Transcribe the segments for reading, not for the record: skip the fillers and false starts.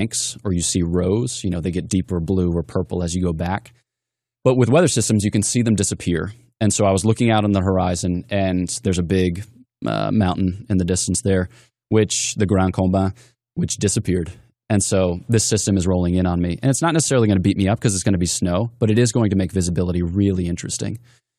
banks or you see rows. They get deeper blue or purple as you go back. But with weather systems, you can see them disappear. And so I was looking out on the horizon, and there's a big mountain in the distance there, the Grand Combin, which disappeared. And so this system is rolling in on me. And it's not necessarily going to beat me up because it's going to be snow, but it is going to make visibility really interesting.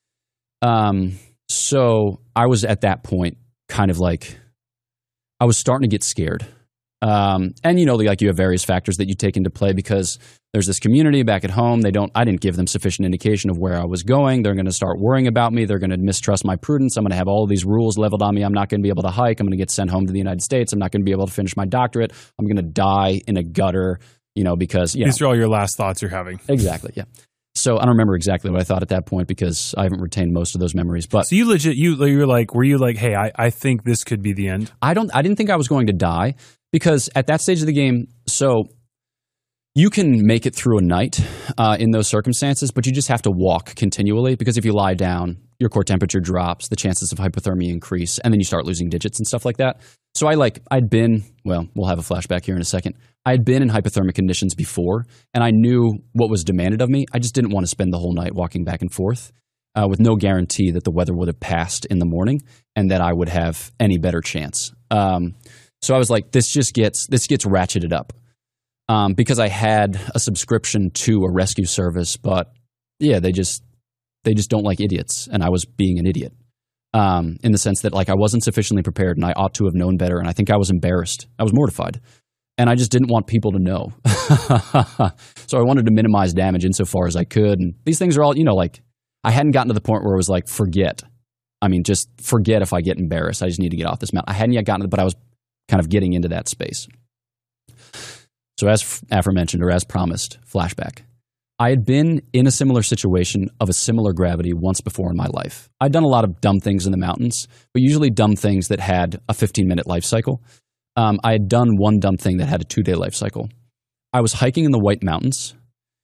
So I was at that point kind of like, I was starting to get scared. And you have various factors that you take into play because there's this community back at home. I didn't give them sufficient indication of where I was going. They're going to start worrying about me. They're going to mistrust my prudence. I'm going to have all of these rules leveled on me. I'm not going to be able to hike. I'm going to get sent home to the United States. I'm not going to be able to finish my doctorate. I'm going to die in a gutter, because these are all your last thoughts you're having. Exactly. Yeah. So I don't remember exactly what I thought at that point because I haven't retained most of those memories. But so were you like, hey, I think this could be the end? I didn't think I was going to die because at that stage of the game, so you can make it through a night in those circumstances, but you just have to walk continually because if you lie down, your core temperature drops, the chances of hypothermia increase, and then you start losing digits and stuff like that. So I'd been, we'll have a flashback here in a second. I'd been in hypothermic conditions before, and I knew what was demanded of me. I just didn't want to spend the whole night walking back and forth with no guarantee that the weather would have passed in the morning and that I would have any better chance. So I was like, this gets ratcheted up because I had a subscription to a rescue service, but yeah, they just don't like idiots, and I was being an idiot. In the sense that I wasn't sufficiently prepared and I ought to have known better. And I think I was embarrassed. I was mortified. And I just didn't want people to know. So I wanted to minimize damage insofar as I could. And these things are all, I hadn't gotten to the point where it was like, forget. I mean, just forget if I get embarrassed. I just need to get off this mountain. I hadn't yet gotten to it, but I was kind of getting into that space. So as aforementioned, or as promised, flashback. I had been in a similar situation of a similar gravity once before in my life. I'd done a lot of dumb things in the mountains, but usually dumb things that had a 15-minute life cycle. I had done one dumb thing that had a 2-day life cycle. I was hiking in the White Mountains,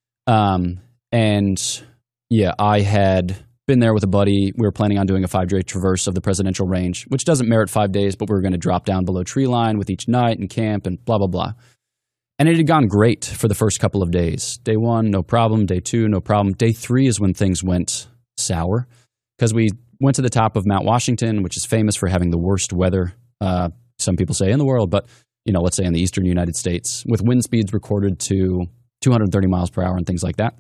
and yeah, I had been there with a buddy. We were planning on doing a 5-day traverse of the Presidential Range, which doesn't merit 5 days, but we were going to drop down below tree line with each night and camp and blah, blah, blah. And it had gone great for the first couple of days. Day 1, no problem. Day 2, no problem. Day 3 is when things went sour because we went to the top of Mount Washington, which is famous for having the worst weather, some people say in the world, but let's say in the eastern United States, with wind speeds recorded to 230 miles per hour and things like that.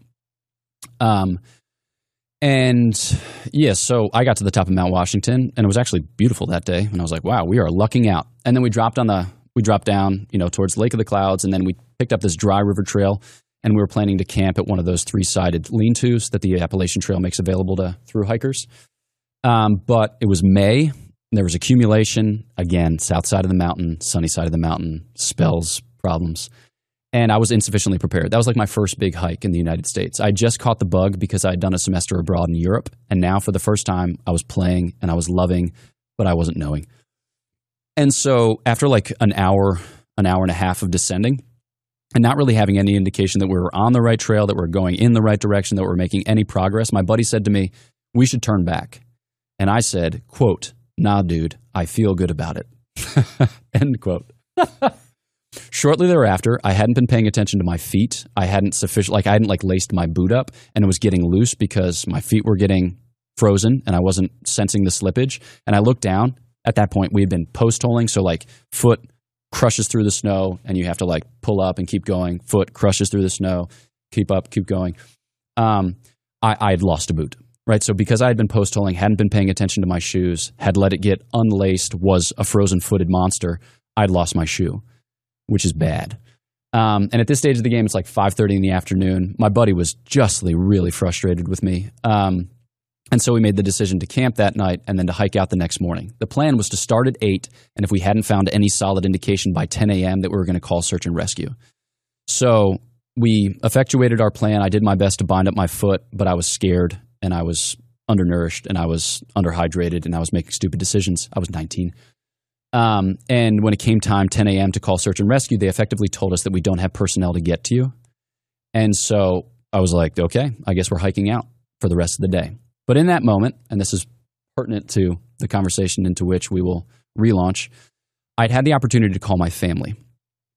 And yeah, so I got to the top of Mount Washington, and it was actually beautiful that day. And I was like, wow, we are lucking out. And then we dropped down, towards Lake of the Clouds, and then we picked up this dry river trail, and we were planning to camp at one of those 3-sided lean-tos that the Appalachian Trail makes available to through hikers. But it was May. There was accumulation, again, south side of the mountain, sunny side of the mountain, spells, problems. And I was insufficiently prepared. That was like my first big hike in the United States. I just caught the bug because I had done a semester abroad in Europe, and now for the first time, I was playing and I was loving, but I wasn't knowing. And so after an hour and a half of descending and not really having any indication that we were on the right trail, that we're going in the right direction, that we're making any progress, my buddy said to me, we should turn back. And I said, quote, nah, dude, I feel good about it. End quote. Shortly thereafter, I hadn't been paying attention to my feet. I hadn't laced my boot up, and it was getting loose because my feet were getting frozen and I wasn't sensing the slippage. And I looked down. At that point, we had been post-holing, so foot crushes through the snow, and you have to pull up and keep going. Foot crushes through the snow, keep up, keep going. I had lost a boot, right? So because I had been post-holing, hadn't been paying attention to my shoes, had let it get unlaced, was a frozen-footed monster, I'd lost my shoe, which is bad. And at this stage of the game, it's 5:30 in the afternoon. My buddy was justly really frustrated with me. And so we made the decision to camp that night and then to hike out the next morning. The plan was to start at 8, and if we hadn't found any solid indication by 10 a.m. that we were going to call search and rescue. So we effectuated our plan. I did my best to bind up my foot, but I was scared, and I was undernourished, and I was underhydrated, and I was making stupid decisions. I was 19. And when it came time, 10 a.m. to call search and rescue, they effectively told us that we don't have personnel to get to you. And so I was like, okay, I guess we're hiking out for the rest of the day. But in that moment, and this is pertinent to the conversation into which we will relaunch, I'd had the opportunity to call my family.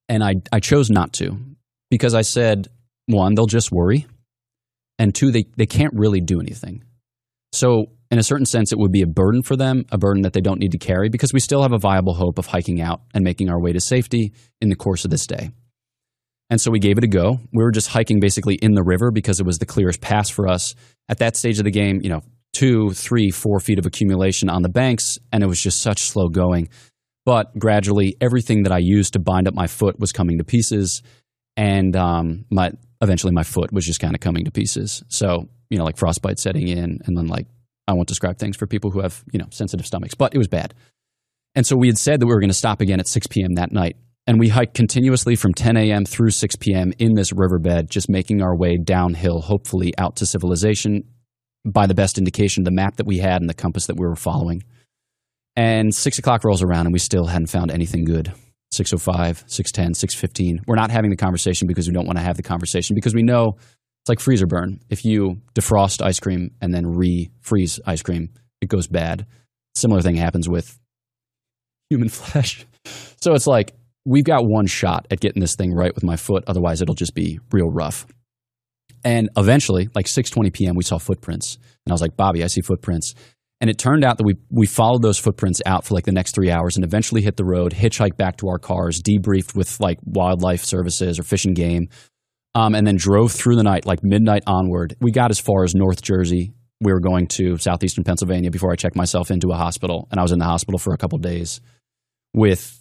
And I chose not to because I said, one, they'll just worry. And two, they can't really do anything. So in a certain sense, it would be a burden for them, a burden that they don't need to carry because we still have a viable hope of hiking out and making our way to safety in the course of this day. And so we gave it a go. We were just hiking basically in the river because it was the clearest pass for us. At that stage of the game, 2, 3, 4 feet of accumulation on the banks, and it was just such slow going. But gradually, everything that I used to bind up my foot was coming to pieces, and eventually my foot was just kind of coming to pieces. So, like frostbite setting in, and then I won't describe things for people who have, sensitive stomachs, but it was bad. And so we had said that we were going to stop again at 6 p.m. that night. And we hiked continuously from 10 a.m. through 6 p.m. in this riverbed, just making our way downhill, hopefully out to civilization by the best indication, the map that we had and the compass that we were following. And 6 o'clock rolls around and we still hadn't found anything good. 6:05, 6:10, 6:15. We're not having the conversation because we don't want to have the conversation because we know it's like freezer burn. If you defrost ice cream and then refreeze ice cream, it goes bad. Similar thing happens with human flesh. So it's like, we've got one shot at getting this thing right with my foot. Otherwise, it'll just be real rough. And eventually, 6:20 p.m., we saw footprints. And I was like, Bobby, I see footprints. And it turned out that we followed those footprints out for the next 3 hours and eventually hit the road, hitchhiked back to our cars, debriefed with wildlife services or Fish and Game, and then drove through the night, midnight onward. We got as far as North Jersey. We were going to southeastern Pennsylvania before I checked myself into a hospital. And I was in the hospital for a couple of days with,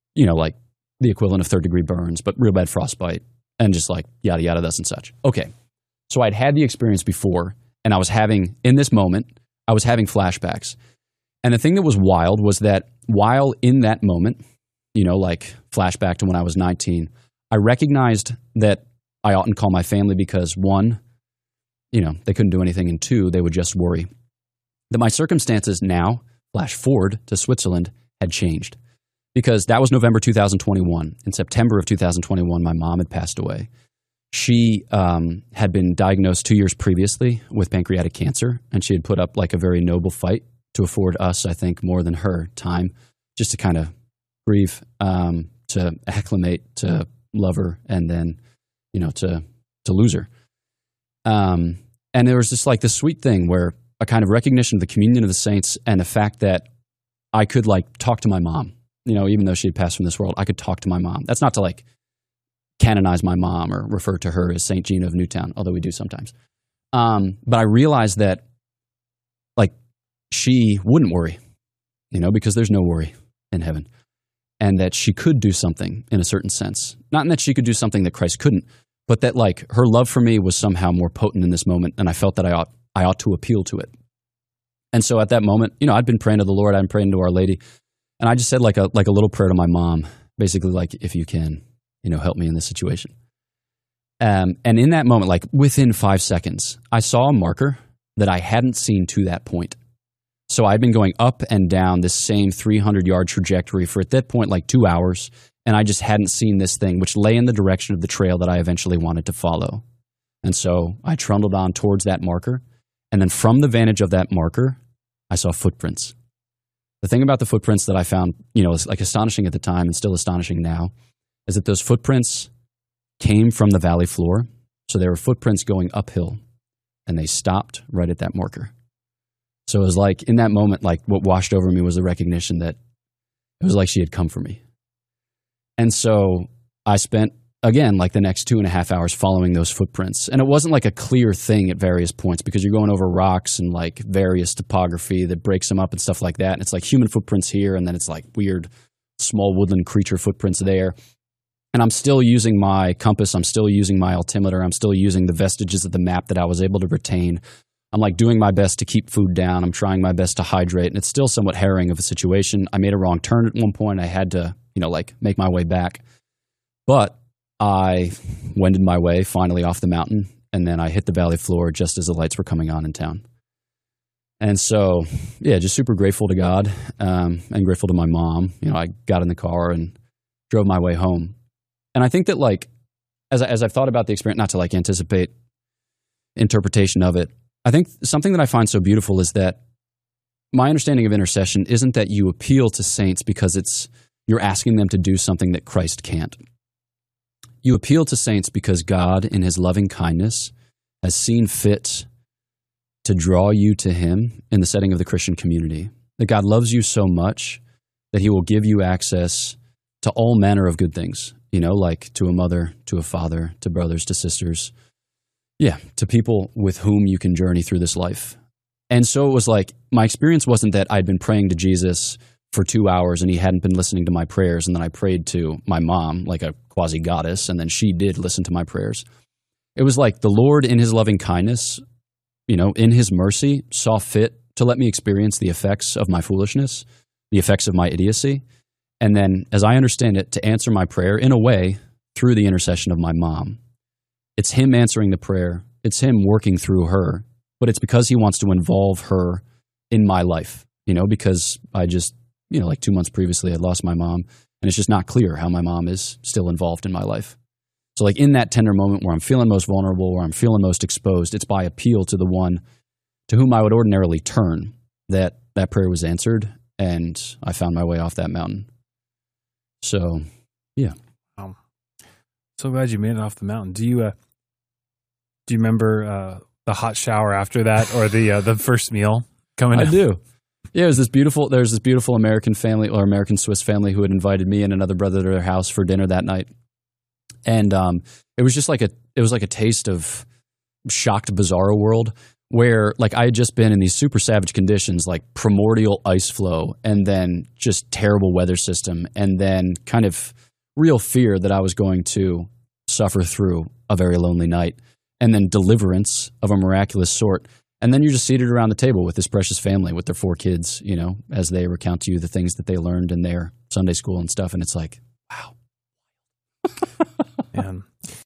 the equivalent of third-degree burns, but real bad frostbite, and just yada, yada, thus and such. Okay, so I'd had the experience before, and in this moment, I was having flashbacks. And the thing that was wild was that while in that moment, flashback to when I was 19, I recognized that I oughtn't call my family because, one, they couldn't do anything, and two, they would just worry. That my circumstances now, flash forward to Switzerland, had changed. Because that was November 2021. In September of 2021, my mom had passed away. She had been diagnosed 2 years previously with pancreatic cancer, and she had put up a very noble fight to afford us, I think, more than her time, just to kind of grieve, to acclimate, to love her, and then, to lose her. And there was just this sweet thing where a kind of recognition of the communion of the saints and the fact that I could talk to my mom. Even though she had passed from this world, I could talk to my mom. That's not to canonize my mom or refer to her as St. Gina of Newtown, although we do sometimes. But I realized that she wouldn't worry, because there's no worry in heaven. And that she could do something in a certain sense. Not in that she could do something that Christ couldn't, but that her love for me was somehow more potent in this moment, and I felt that I ought to appeal to it. And so at that moment, I'd been praying to the Lord, I'd been praying to Our Lady, and I just said a little prayer to my mom, basically if you can, help me in this situation. And in that moment, within 5 seconds, I saw a marker that I hadn't seen to that point. So I'd been going up and down this same 300-yard trajectory for at that point 2 hours, and I just hadn't seen this thing, which lay in the direction of the trail that I eventually wanted to follow. And so I trundled on towards that marker, and then from the vantage of that marker, I saw footprints. The thing about the footprints that I found, is astonishing at the time and still astonishing now, is that those footprints came from the valley floor. So they were footprints going uphill, and they stopped right at that marker. So it was in that moment, what washed over me was the recognition that it was she had come for me. And so I spent, again, the next 2.5 hours following those footprints. And it wasn't a clear thing at various points because you're going over rocks and various topography that breaks them up and stuff like that. And it's human footprints here, and then it's weird small woodland creature footprints there. And I'm still using my compass. I'm still using my altimeter. I'm still using the vestiges of the map that I was able to retain. I'm doing my best to keep food down. I'm trying my best to hydrate. And it's still somewhat harrowing of a situation. I made a wrong turn at one point. I had to, make my way back. But I wended my way finally off the mountain, and then I hit the valley floor just as the lights were coming on in town. And so, yeah, just super grateful to God and grateful to my mom. I got in the car and drove my way home. And I think that, as I've thought about the experience, not to anticipate interpretation of it, I think something that I find so beautiful is that my understanding of intercession isn't that you appeal to saints because you're asking them to do something that Christ can't. You appeal to saints because God, in his loving kindness, has seen fit to draw you to him in the setting of the Christian community. That God loves you so much that he will give you access to all manner of good things, like to a mother, to a father, to brothers, to sisters. Yeah, to people with whom you can journey through this life. And so it was like, my experience wasn't that I'd been praying to Jesus for 2 hours and he hadn't been listening to my prayers, and then I prayed to my mom like a quasi-goddess, and then she did listen to my prayers. It was like the Lord, in his loving kindness, in his mercy, saw fit to let me experience the effects of my foolishness, the effects of my idiocy, and then, as I understand it, to answer my prayer in a way through the intercession of my mom. It's him answering the prayer. It's him working through her, but it's because he wants to involve her in my life, because I just, like 2 months previously, I lost my mom, and it's just not clear how my mom is still involved in my life. So like in that tender moment where I'm feeling most vulnerable, where I'm feeling most exposed, it's by appeal to the one to whom I would ordinarily turn that prayer was answered, and I found my way off that mountain. So, yeah. So glad you made it off the mountain. Do you remember the hot shower after that, or the first meal coming out? I do. Yeah, there's this beautiful American family, or American Swiss family, who had invited me and another brother to their house for dinner that night. And it was just like a taste of shocked bizarro world, where like I had just been in these super savage conditions, like primordial ice flow, and then just terrible weather system, and then kind of real fear that I was going to suffer through a very lonely night, and then deliverance of a miraculous sort. And then you're just seated around the table with this precious family with their 4 kids, as they recount to you the things that they learned in their Sunday school and stuff. And it's like, wow. Man.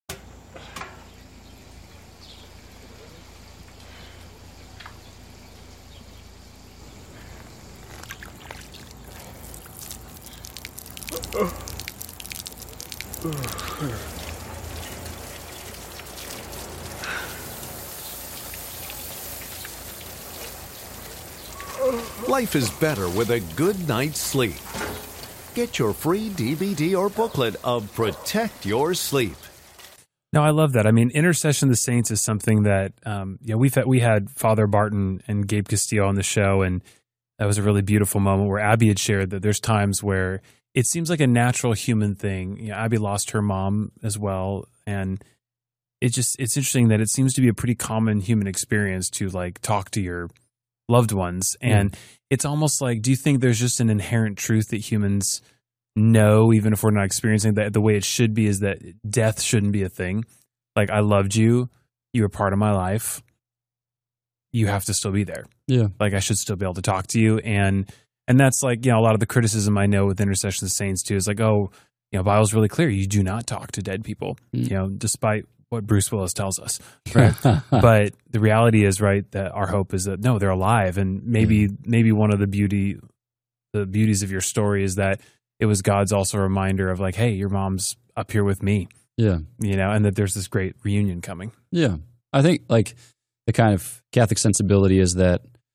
Life is better with a good night's sleep. Get your free DVD or booklet of Protect Your Sleep. No, I love that. I mean, Intercession of the Saints is something that we had Father Barton and Gabe Castillo on the show, and that was a really beautiful moment where Abby had shared that there's times where it seems like a natural human thing. Abby lost her mom as well, and it's interesting that it seems to be a pretty common human experience to like talk to your loved ones. And it's almost like, do you think there's just an inherent truth that humans know, even if we're not experiencing that, the way it should be is that death shouldn't be a thing? Like, I loved you. You were part of my life. You have to still be there. Yeah. Like, I should still be able to talk to you. And that's like, a lot of the criticism I know with Intercession of the Saints too is like, Bible's really clear. You do not talk to dead people, despite what Bruce Willis tells us, right? But the reality is, right, that our hope is that no, they're alive, and maybe one of the beauties of your story is that it was God's also a reminder of like, hey, your mom's up here with me, and that there's this great reunion coming. Yeah, I think like the kind of Catholic sensibility is that,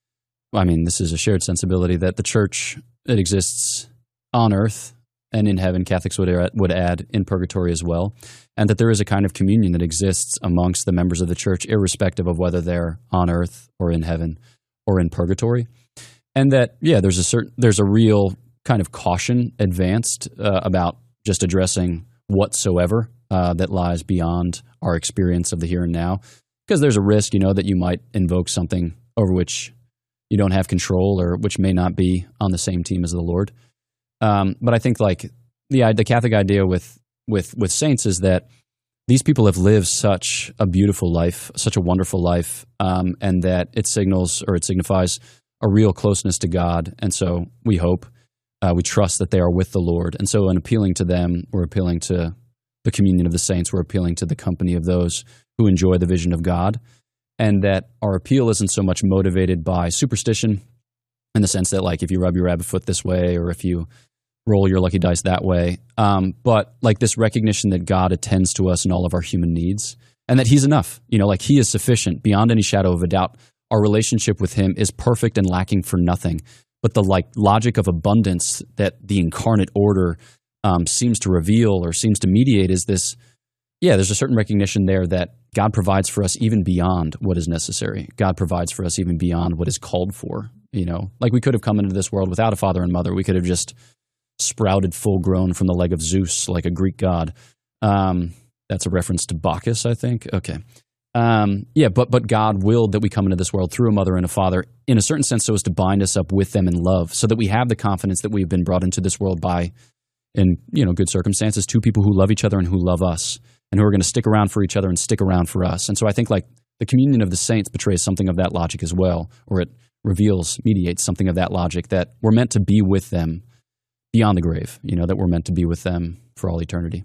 this is a shared sensibility that the church, it exists on earth and in heaven. Catholics would add in purgatory as well. And that there is a kind of communion that exists amongst the members of the church, irrespective of whether they're on earth or in heaven or in purgatory. And that, there's a real kind of caution advanced about just addressing whatsoever that lies beyond our experience of the here and now. Because there's a risk, that you might invoke something over which you don't have control, or which may not be on the same team as the Lord. But I think like the Catholic idea with saints is that these people have lived such a beautiful life, such a wonderful life, and that it signifies a real closeness to God. And so we hope, we trust that they are with the Lord. And so in appealing to them, we're appealing to the communion of the saints. We're appealing to the company of those who enjoy the vision of God. And that our appeal isn't so much motivated by superstition, in the sense that like if you rub your rabbit foot this way, or if you roll your lucky dice that way, but like this recognition that God attends to us in all of our human needs, and that he's enough, like he is sufficient beyond any shadow of a doubt. Our relationship with him is perfect and lacking for nothing. But the like logic of abundance that the incarnate order seems to reveal or seems to mediate is this there's a certain recognition there that God provides for us even beyond what is necessary. God provides for us even beyond what is called for. Like we could have come into this world without a father and mother. We could have just sprouted full grown from the leg of Zeus like a Greek god. That's a reference to Bacchus, I think. Okay. But God willed that we come into this world through a mother and a father in a certain sense so as to bind us up with them in love so that we have the confidence that we've been brought into this world by, in good circumstances, two people who love each other and who love us and who are going to stick around for each other and stick around for us. And so I think like the communion of the saints betrays something of that logic as well, or it mediates something of that logic that we're meant to be with them beyond the grave, that we're meant to be with them for all eternity.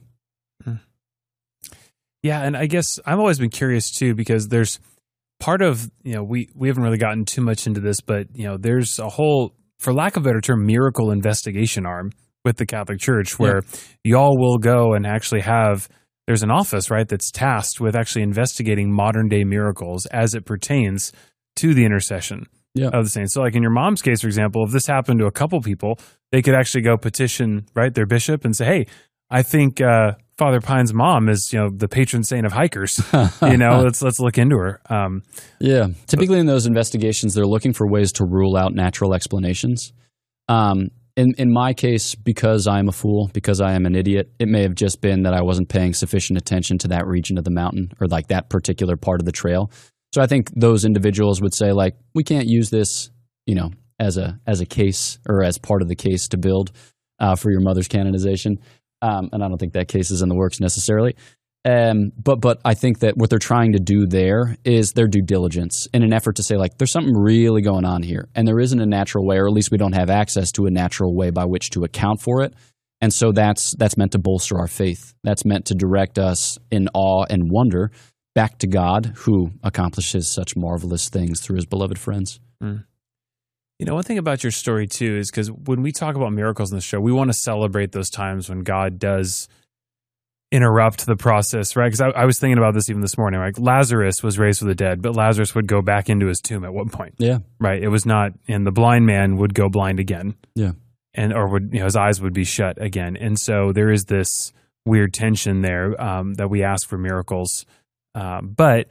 Yeah, and I guess I've always been curious too, because there's part of, we haven't really gotten too much into this, but, there's a whole, for lack of a better term, miracle investigation arm with the Catholic Church where y'all will go and actually there's an office, right, that's tasked with actually investigating modern day miracles as it pertains to the intercession of the saints. So like in your mom's case, for example, if this happened to a couple people, they could actually go petition, right, their bishop and say, hey, I think Father Pine's mom is, the patron saint of hikers. Let's look into her. Typically in those investigations, they're looking for ways to rule out natural explanations. In my case, because I am a fool, because I am an idiot, it may have just been that I wasn't paying sufficient attention to that region of the mountain or like that particular part of the trail. So I think those individuals would say like, we can't use this, as a case or as part of the case to build for your mother's canonization. And I don't think that case is in the works necessarily. But I think that what they're trying to do there is their due diligence in an effort to say, like, there's something really going on here. And there isn't a natural way, or at least we don't have access to a natural way by which to account for it. And so that's meant to bolster our faith. That's meant to direct us in awe and wonder back to God, who accomplishes such marvelous things through his beloved friends. Mm. One thing about your story, too, is because when we talk about miracles in the show, we want to celebrate those times when God does interrupt the process, right? Because I was thinking about this even this morning. Like Lazarus was raised from the dead, but Lazarus would go back into his tomb at one point. Yeah. Right? It was not, and the blind man would go blind again. Yeah. Or his eyes would be shut again. And so there is this weird tension there that we ask for miracles. But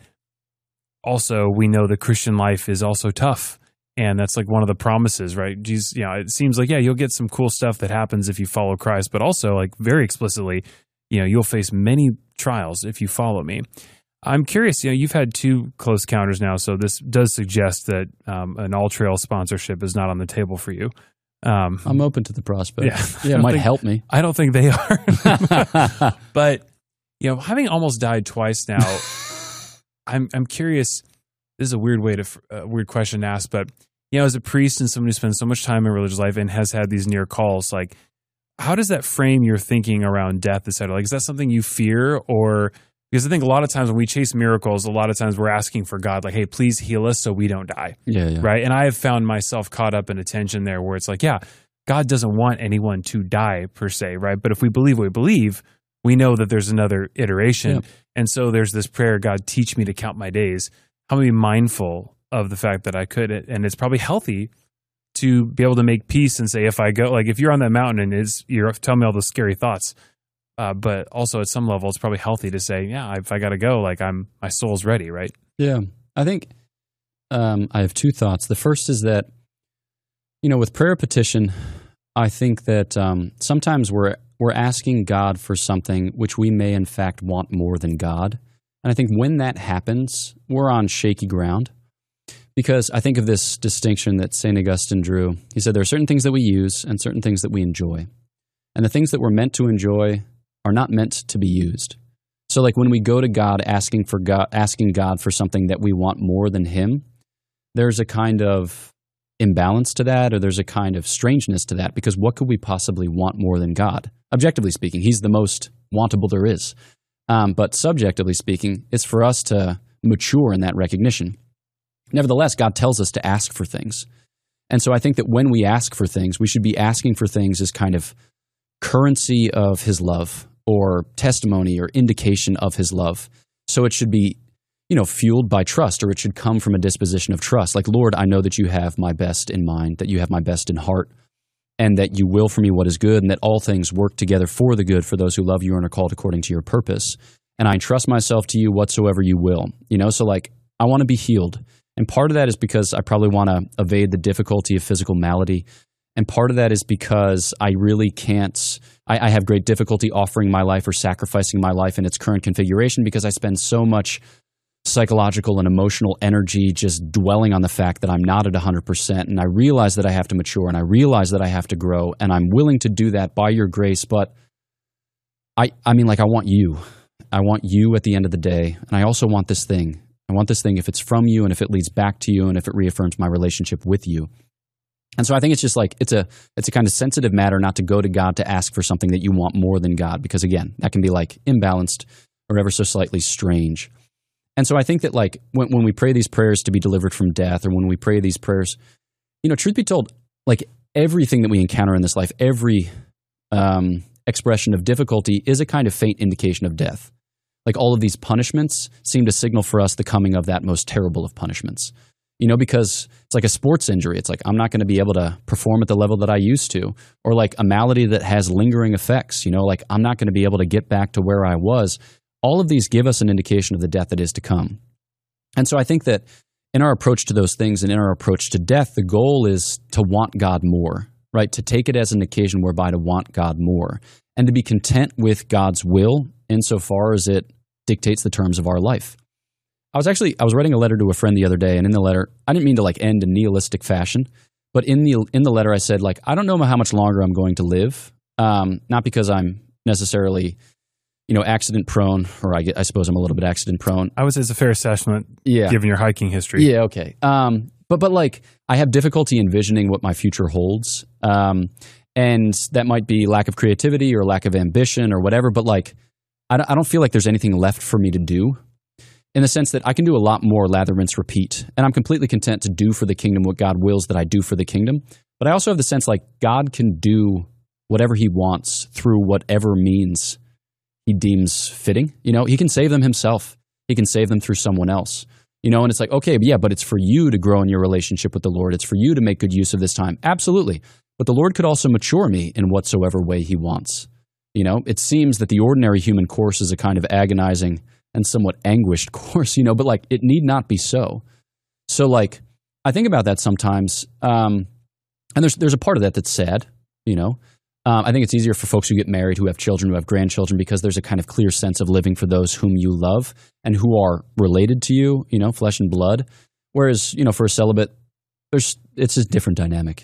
also we know the Christian life is also tough. And that's like one of the promises, right? Jesus, it seems like, you'll get some cool stuff that happens if you follow Christ, but also like very explicitly, you'll face many trials if you follow me. I'm curious, you've had 2 close encounters now, so this does suggest that an all-trail sponsorship is not on the table for you. I'm open to the prospect. Yeah, it might help me. I don't think they are. But, having almost died twice now, I'm curious. This is a weird weird question to ask, but as a priest and somebody who spends so much time in religious life and has had these near calls, like, how does that frame your thinking around death, et cetera? Like, is that something you fear, or because I think a lot of times when we chase miracles, a lot of times we're asking for God, like, hey, please heal us so we don't die, right? And I have found myself caught up in a tension there where it's like, God doesn't want anyone to die per se, right? But if we believe what we believe, we know that there's another iteration, and so there's this prayer, God, teach me to count my days. I'm going to be mindful of the fact that I could, and it's probably healthy to be able to make peace and say, if I go, like if you're on that mountain and you're telling me all those scary thoughts, but also at some level, it's probably healthy to say, if I got to go, like my soul's ready, right? Yeah. I think I have 2 thoughts. The first is that, with prayer petition, I think that sometimes we're asking God for something which we may in fact want more than God. And I think when that happens, we're on shaky ground, because I think of this distinction that St. Augustine drew. He said there are certain things that we use and certain things that we enjoy. And the things that we're meant to enjoy are not meant to be used. So like when we go to God asking God for something that we want more than him, there's a kind of imbalance to that, or there's a kind of strangeness to that, because what could we possibly want more than God? Objectively speaking, he's the most wantable there is. But subjectively speaking, it's for us to mature in that recognition. Nevertheless, God tells us to ask for things. And so I think that when we ask for things, we should be asking for things as kind of currency of his love, or testimony or indication of his love. So it should be, fueled by trust, or it should come from a disposition of trust. Like, Lord, I know that you have my best in mind, that you have my best in heart, and that you will for me what is good, and that all things work together for the good for those who love you and are called according to your purpose. and I entrust myself to you whatsoever you will. So like I want to be healed. And part of that is because I probably want to evade the difficulty of physical malady. And part of that is because I really can't, I have great difficulty offering my life or sacrificing my life in its current configuration because I spend so much psychological and emotional energy just dwelling on the fact that I'm not at 100%. And I realize that I have to mature and I realize that I have to grow. And I'm willing to do that by your grace. But I want you. I want you at the end of the day. And I also want this thing. I want this thing if it's from you and if it leads back to you and if it reaffirms my relationship with you. And so I think it's just like it's a kind of sensitive matter not to go to God to ask for something that you want more than God, because again, that can be like imbalanced or ever so slightly strange. And so I think that like when we pray these prayers to be delivered from death, or when we pray these prayers, truth be told, like everything that we encounter in this life, every expression of difficulty is a kind of faint indication of death. Like all of these punishments seem to signal for us the coming of that most terrible of punishments. Because it's like a sports injury. It's like I'm not going to be able to perform at the level that I used to, or like a malady that has lingering effects. Like I'm not going to be able to get back to where I was. All of these give us an indication of the death that is to come. And so I think that in our approach to those things and in our approach to death, the goal is to want God more, right? To take it as an occasion whereby to want God more and to be content with God's will insofar as it dictates the terms of our life. I was writing a letter to a friend the other day, and in the letter, I didn't mean to like end in nihilistic fashion, but in the letter I said, like, I don't know how much longer I'm going to live, not because I'm necessarily, accident prone, or I suppose I'm a little bit accident prone. I would say it's a fair assessment, given your hiking history. Yeah, okay. But like, I have difficulty envisioning what my future holds, and that might be lack of creativity or lack of ambition or whatever, but like, I don't feel like there's anything left for me to do. In the sense that I can do a lot more lather, rinse, repeat. And I'm completely content to do for the kingdom what God wills that I do for the kingdom. But I also have the sense like God can do whatever he wants through whatever means he deems fitting. He can save them himself. He can save them through someone else. And it's like, okay, yeah, but it's for you to grow in your relationship with the Lord. It's for you to make good use of this time. Absolutely. But the Lord could also mature me in whatsoever way he wants. It seems that the ordinary human course is a kind of agonizing and somewhat anguished course, but like it need not be so. So like I think about that sometimes, and there's a part of that that's sad, I think it's easier for folks who get married, who have children, who have grandchildren, because there's a kind of clear sense of living for those whom you love and who are related to you, flesh and blood. Whereas, for a celibate, it's a different dynamic,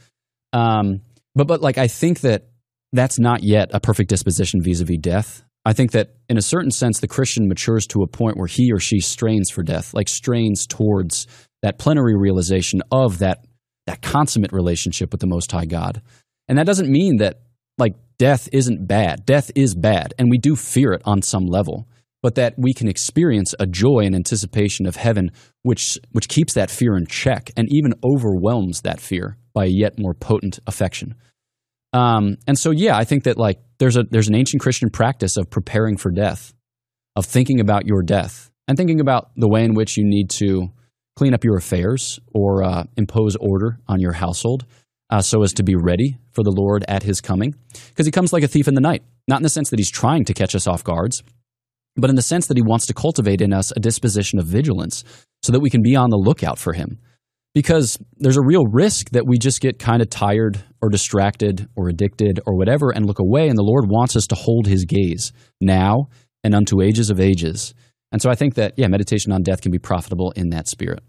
But like I think that's not yet a perfect disposition vis-a-vis death. I think that in a certain sense, the Christian matures to a point where he or she strains for death, like strains towards that plenary realization of that consummate relationship with the Most High God. And that doesn't mean that like death isn't bad. Death is bad, and we do fear it on some level, but that we can experience a joy and anticipation of heaven, which keeps that fear in check and even overwhelms that fear by a yet more potent affection. And so, yeah, I think that like there's an ancient Christian practice of preparing for death, of thinking about your death and thinking about the way in which you need to clean up your affairs or impose order on your household so as to be ready for the Lord at his coming. Because he comes like a thief in the night, not in the sense that he's trying to catch us off guards, but in the sense that he wants to cultivate in us a disposition of vigilance so that we can be on the lookout for him. Because there's a real risk that we just get kind of tired or distracted or addicted or whatever and look away, and the Lord wants us to hold his gaze now and unto ages of ages. And so I think that, meditation on death can be profitable in that spirit.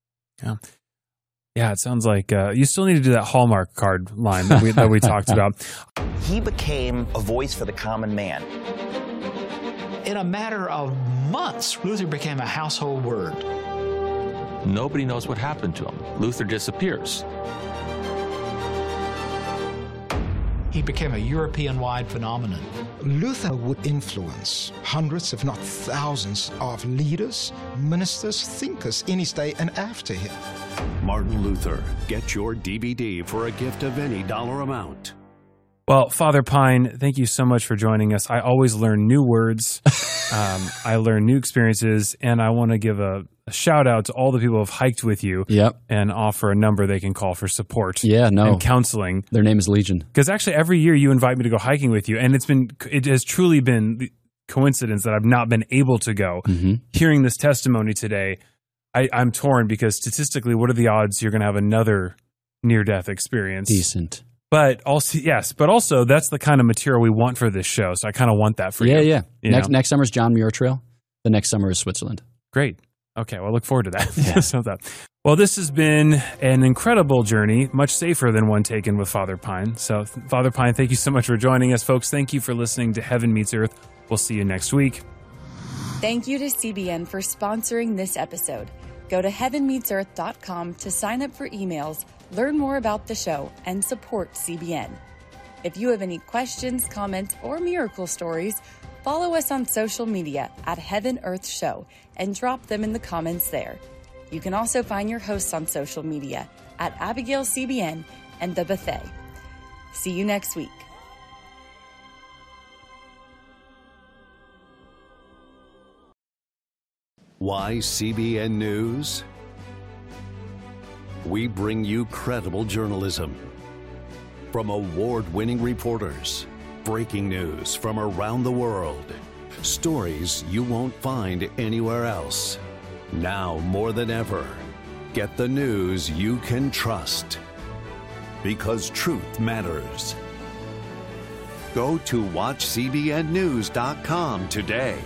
Yeah, it sounds like you still need to do that Hallmark card line that we talked about. He became a voice for the common man. In a matter of months, Luther became a household word. Nobody knows what happened to him. Luther disappears. He became a European-wide phenomenon. Luther would influence hundreds, if not thousands, of leaders, ministers, thinkers in his day and after him. Martin Luther. Get your DVD for a gift of any dollar amount. Well, Father Pine, thank you so much for joining us. I always learn new words. I learn new experiences, and I want to give a shout out to all the people who have hiked with you and offer a number they can call for support and counseling. Their name is Legion. Because actually every year you invite me to go hiking with you, and it has truly been coincidence that I've not been able to go. Hearing this testimony today, I'm torn because statistically, what are the odds you're going to have another near-death experience? Decent. But also, that's the kind of material we want for this show. So I kind of want that for you. Yeah. Next summer is John Muir Trail. The next summer is Switzerland. Great. Okay, well, I look forward to that. Yeah. Well, this has been an incredible journey, much safer than one taken with Father Pine. So, Father Pine, thank you so much for joining us, folks. Thank you for listening to Heaven Meets Earth. We'll see you next week. Thank you to CBN for sponsoring this episode. Go to heavenmeetsearth.com to sign up for emails, learn more about the show, and support CBN. If you have any questions, comments, or miracle stories, follow us on social media at Heaven Earth Show and drop them in the comments there. You can also find your hosts on social media at Abigail CBN and The Buffet. See you next week. Why CBN News? We bring you credible journalism from award-winning reporters, breaking news from around the world, stories you won't find anywhere else. Now more than ever, get the news you can trust, because truth matters. Go to watchcbnnews.com today.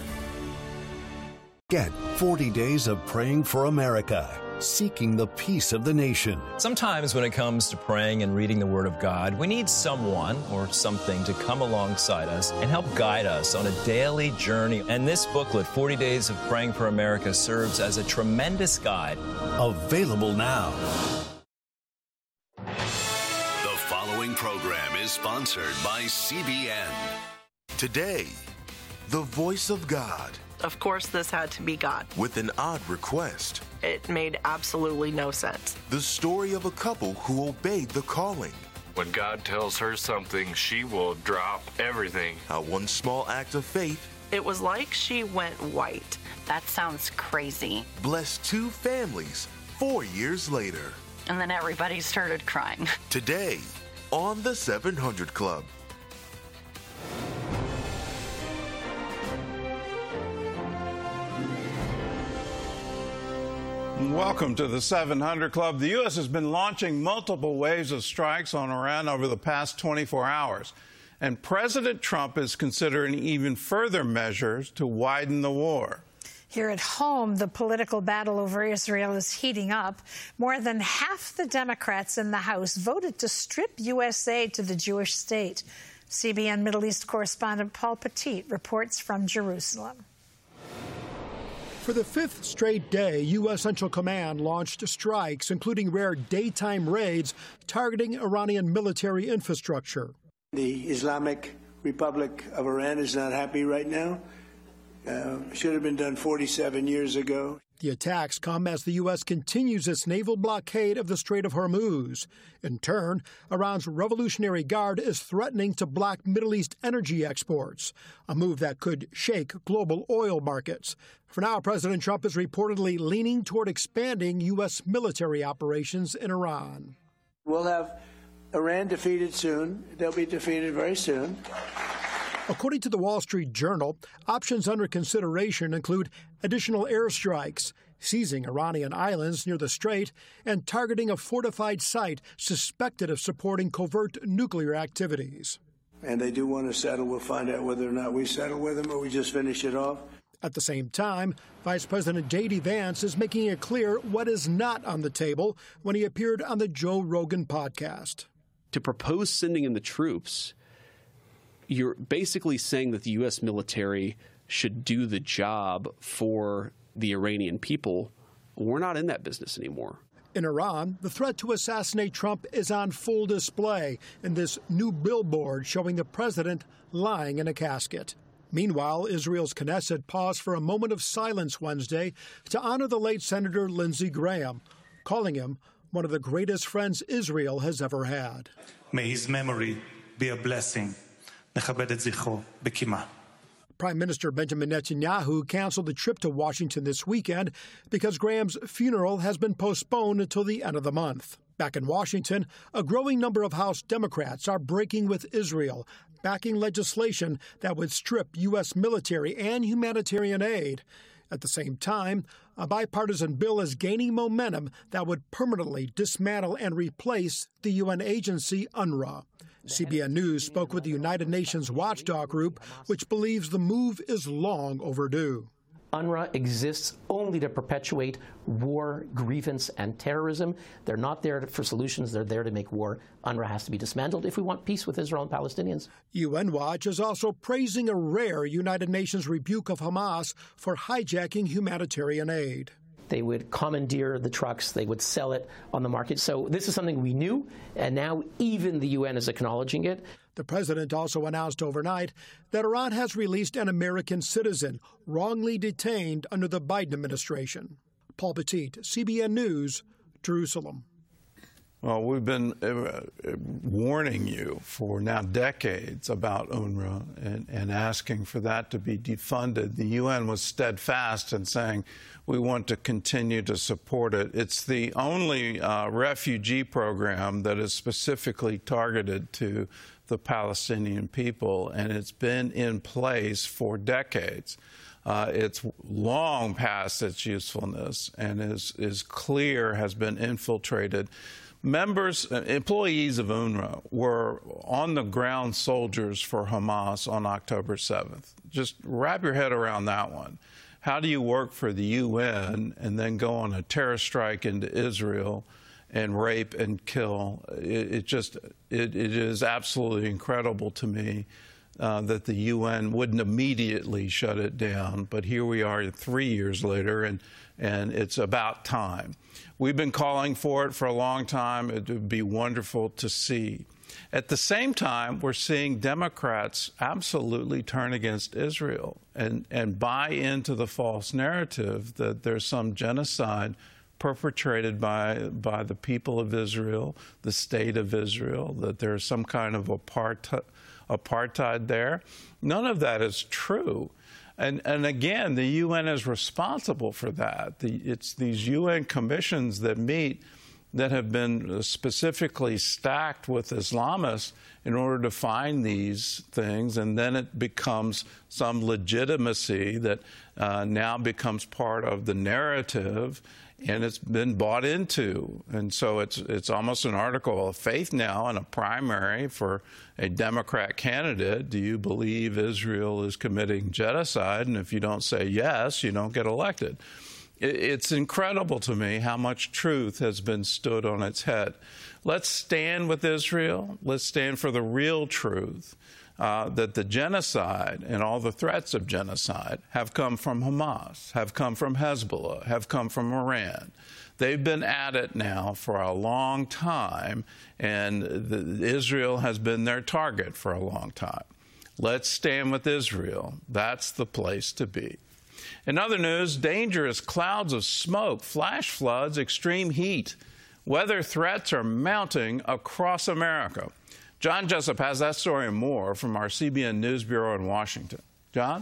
Get 40 days of praying for America, seeking the peace of the nation. Sometimes when it comes to praying and reading the Word of God, we need someone or something to come alongside us and help guide us on a daily journey. And this booklet, 40 Days of Praying for America, serves as a tremendous guide. Available now. The following program is sponsored by CBN. Today, the voice of God. Of course, this had to be God. With an odd request. It made absolutely no sense. The story of a couple who obeyed the calling. When God tells her something, she will drop everything. How one small act of faith. It was like she went white. That sounds crazy. Blessed two families 4 years later. And then everybody started crying. Today, on the 700 Club. Welcome to the 700 Club. The U.S. has been launching multiple waves of strikes on Iran over the past 24 hours. And President Trump is considering even further measures to widen the war. Here at home, the political battle over Israel is heating up. More than half the Democrats in the House voted to strip U.S. aid to the Jewish state. CBN Middle East correspondent Paul Petit reports from Jerusalem. For the fifth straight day, U.S. Central Command launched strikes, including rare daytime raids targeting Iranian military infrastructure. The Islamic Republic of Iran is not happy right now. Should have been done 47 years ago. The attacks come as the U.S. continues its naval blockade of the Strait of Hormuz. In turn, Iran's Revolutionary Guard is threatening to block Middle East energy exports, a move that could shake global oil markets. For now, President Trump is reportedly leaning toward expanding U.S. military operations in Iran. We'll have Iran defeated soon. They'll be defeated very soon. According to the Wall Street Journal, options under consideration include additional airstrikes, seizing Iranian islands near the strait, and targeting a fortified site suspected of supporting covert nuclear activities. And they do want to settle. We'll find out whether or not we settle with them or we just finish it off. At the same time, Vice President J.D. Vance is making it clear what is not on the table when he appeared on the Joe Rogan podcast. To propose sending in the troops, you're basically saying that the U.S. military should do the job for the Iranian people. We're not in that business anymore. In Iran, the threat to assassinate Trump is on full display in this new billboard showing the president lying in a casket. Meanwhile, Israel's Knesset paused for a moment of silence Wednesday to honor the late Senator Lindsey Graham, calling him one of the greatest friends Israel has ever had. May his memory be a blessing. Prime Minister Benjamin Netanyahu canceled the trip to Washington this weekend because Graham's funeral has been postponed until the end of the month. Back in Washington, a growing number of House Democrats are breaking with Israel, backing legislation that would strip U.S. military and humanitarian aid. At the same time, a bipartisan bill is gaining momentum that would permanently dismantle and replace the UN agency UNRWA. CBN News spoke with the United Nations watchdog group, which believes the move is long overdue. UNRWA exists only to perpetuate war, grievance, and terrorism. They're not there for solutions. They're there to make war. UNRWA has to be dismantled if we want peace with Israel and Palestinians. UN Watch is also praising a rare United Nations rebuke of Hamas for hijacking humanitarian aid. They would commandeer the trucks. They would sell it on the market. So this is something we knew, and now even the UN is acknowledging it. The president also announced overnight that Iran has released an American citizen wrongly detained under the Biden administration. Paul Petit, CBN News, Jerusalem. Well, we've been warning you for now decades about UNRWA and asking for that to be defunded. The UN was steadfast in saying we want to continue to support it. It's the only refugee program that is specifically targeted to the Palestinian people, and it's been in place for decades. It's long past its usefulness and is clear has been infiltrated. Employees of UNRWA were on-the-ground soldiers for Hamas on October 7th. Just wrap your head around that one. How do you work for the UN and then go on a terror strike into Israel and rape and kill? It is absolutely incredible to me that the UN wouldn't immediately shut it down. But here we are 3 years later, and it's about time. We've been calling for it for a long time. It would be wonderful to see. At the same time, we're seeing Democrats absolutely turn against Israel and buy into the false narrative that there's some genocide perpetrated by the people of Israel, the state of Israel, that there's some kind of apartheid there. None of that is true. And again, the UN is responsible for that. It's these UN commissions that meet that have been specifically stacked with Islamists in order to find these things, and then it becomes some legitimacy that now becomes part of the narrative, and it's been bought into. And so it's almost an article of faith now in a primary for a Democrat candidate. Do you believe Israel is committing genocide? And if you don't say yes, you don't get elected. It's incredible to me how much truth has been stood on its head. Let's stand with Israel. Let's stand for the real truth, that the genocide and all the threats of genocide have come from Hamas, have come from Hezbollah, have come from Iran. They've been at it now for a long time, and Israel has been their target for a long time. Let's stand with Israel. That's the place to be. In other news, dangerous clouds of smoke, flash floods, extreme heat. Weather threats are mounting across America. John Jessup has that story and more from our CBN News Bureau in Washington. John?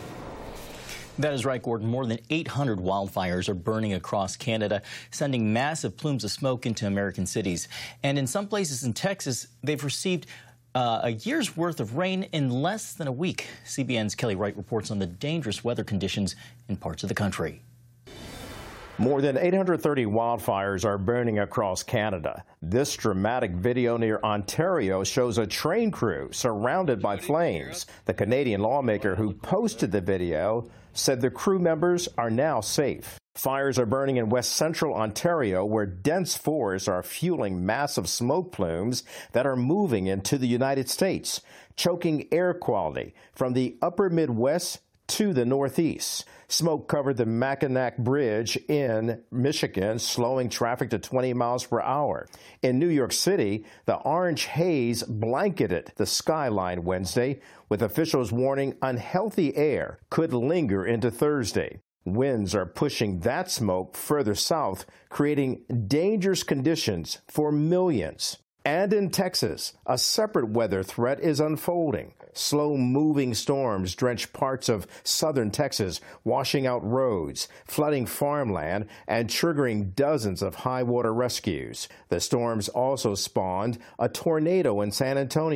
That is right, Gordon. More than 800 wildfires are burning across Canada, sending massive plumes of smoke into American cities. And in some places in Texas, they've received a year's worth of rain in less than a week. CBN's Kelly Wright reports on the dangerous weather conditions in parts of the country. More than 830 wildfires are burning across Canada. This dramatic video near Ontario shows a train crew surrounded by flames. The Canadian lawmaker who posted the video said the crew members are now safe. Fires are burning in west central Ontario, where dense forests are fueling massive smoke plumes that are moving into the United States, choking air quality from the upper Midwest to the Northeast. Smoke covered the Mackinac Bridge in Michigan, slowing traffic to 20 miles per hour. In New York City, the orange haze blanketed the skyline Wednesday, with officials warning unhealthy air could linger into Thursday. Winds are pushing that smoke further south, creating dangerous conditions for millions. And in Texas, a separate weather threat is unfolding. Slow-moving storms drench parts of southern Texas, washing out roads, flooding farmland, and triggering dozens of high-water rescues. The storms also spawned a tornado in San Antonio,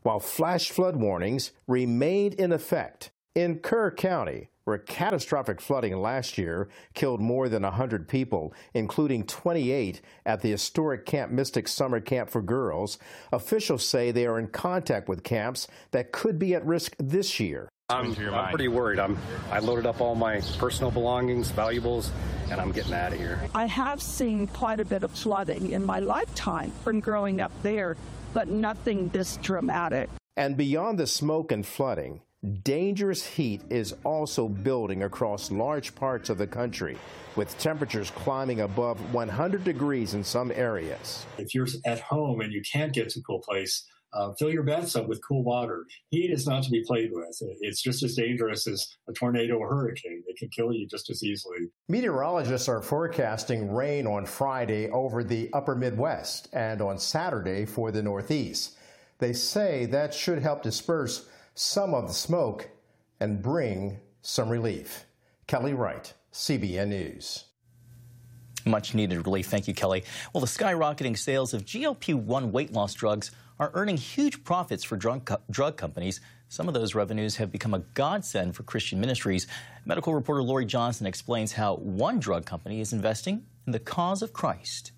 while flash flood warnings remained in effect. In Kerr County, where catastrophic flooding last year killed more than 100 people, including 28 at the historic Camp Mystic Summer Camp for Girls, officials say they are in contact with camps that could be at risk this year. I'm pretty worried. I loaded up all my personal belongings, valuables, and I'm getting out of here. I have seen quite a bit of flooding in my lifetime from growing up there, but nothing this dramatic. And beyond the smoke and flooding, dangerous heat is also building across large parts of the country, with temperatures climbing above 100 degrees in some areas. If you're at home and you can't get to a cool place, fill your bathtub with cool water. Heat is not to be played with. It's just as dangerous as a tornado or hurricane. It can kill you just as easily. Meteorologists are forecasting rain on Friday over the upper Midwest and on Saturday for the Northeast. They say that should help disperse some of the smoke and bring some relief. Kelly Wright, CBN News. Much needed relief. Thank you, Kelly. Well, the skyrocketing sales of GLP-1 weight loss drugs are earning huge profits for drug companies. Some of those revenues have become a godsend for Christian ministries. Medical reporter Lori Johnson explains how one drug company is investing in the cause of Christ.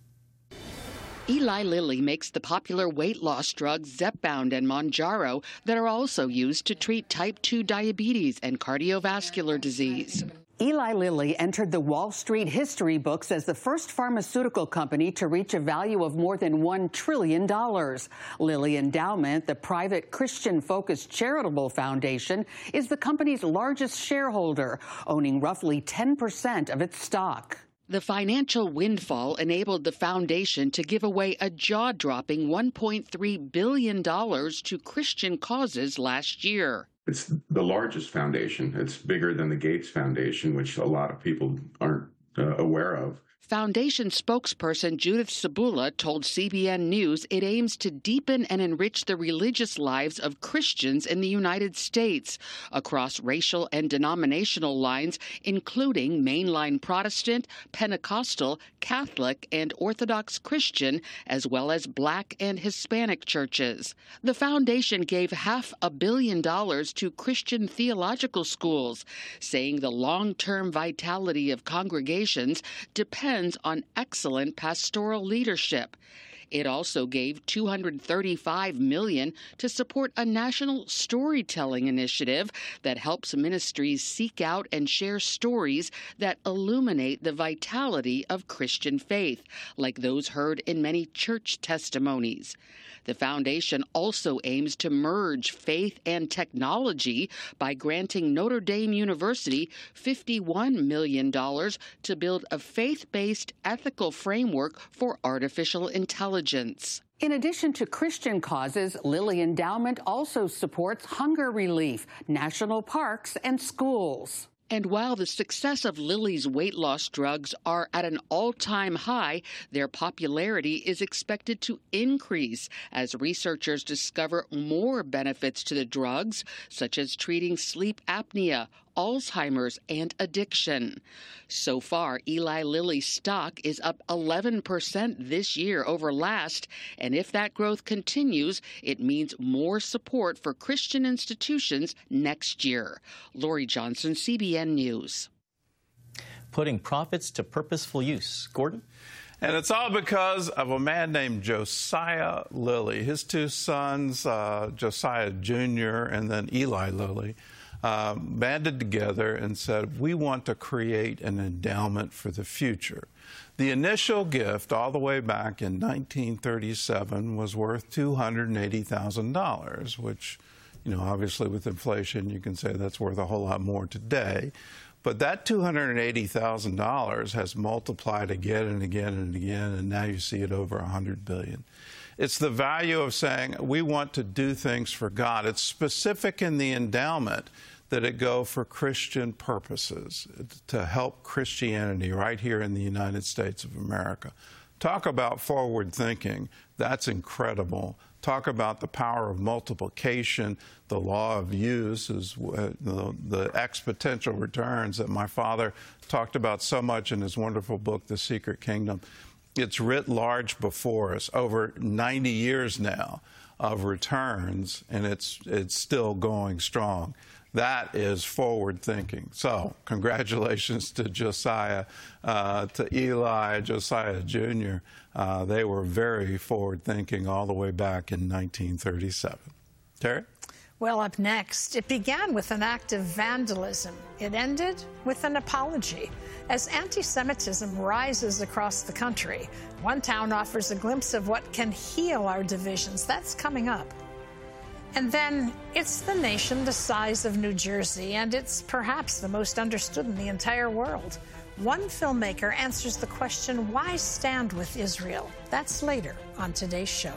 Eli Lilly makes the popular weight loss drugs Zepbound and Mounjaro that are also used to treat type 2 diabetes and cardiovascular disease. Eli Lilly entered the Wall Street history books as the first pharmaceutical company to reach a value of more than $1 trillion. Lilly Endowment, the private Christian-focused charitable foundation, is the company's largest shareholder, owning roughly 10% of its stock. The financial windfall enabled the foundation to give away a jaw-dropping $1.3 billion to Christian causes last year. It's the largest foundation. It's bigger than the Gates Foundation, which a lot of people aren't aware of. Foundation spokesperson Judith Sabula told CBN News it aims to deepen and enrich the religious lives of Christians in the United States across racial and denominational lines, including mainline Protestant, Pentecostal, Catholic, and Orthodox Christian, as well as Black and Hispanic churches. The foundation gave $500 million to Christian theological schools, saying the long-term vitality of congregations depends on excellent pastoral leadership. It also gave $235 million to support a national storytelling initiative that helps ministries seek out and share stories that illuminate the vitality of Christian faith, like those heard in many church testimonies. The foundation also aims to merge faith and technology by granting Notre Dame University $51 million to build a faith-based ethical framework for artificial intelligence. In addition to Christian causes, Lilly Endowment also supports hunger relief, national parks, and schools. And while the success of Lilly's weight loss drugs are at an all-time high, their popularity is expected to increase as researchers discover more benefits to the drugs, such as treating sleep apnea, Alzheimer's, and addiction. So far, Eli Lilly's stock is up 11% this year over last, and if that growth continues, it means more support for Christian institutions next year. Lori Johnson, CBN News. Putting profits to purposeful use. Gordon? And it's all because of a man named Josiah Lilly. His two sons, Josiah Jr. and then Eli Lilly, banded together and said, we want to create an endowment for the future. The initial gift, all the way back in 1937, was worth $280,000, which, obviously with inflation, you can say that's worth a whole lot more today. But that $280,000 has multiplied again and again and again, and now you see it over $100 billion. It's the value of saying we want to do things for God. It's specific in the endowment that it go for Christian purposes, to help Christianity right here in the United States of America. Talk about forward thinking. That's incredible. Talk about the power of multiplication. The law of use is the exponential returns that my father talked about so much in his wonderful book, The Secret Kingdom. It's writ large before us over 90 years now of returns, and it's still going strong. That is forward thinking. So congratulations to Josiah, to Eli, Josiah Jr. They were very forward thinking all the way back in 1937. Terry? Well, up next, it began with an act of vandalism. It ended with an apology. As anti-Semitism rises across the country, one town offers a glimpse of what can heal our divisions. That's coming up. And then it's the nation the size of New Jersey, and it's perhaps the most understood in the entire world. One filmmaker answers the question, why stand with Israel? That's later on today's show.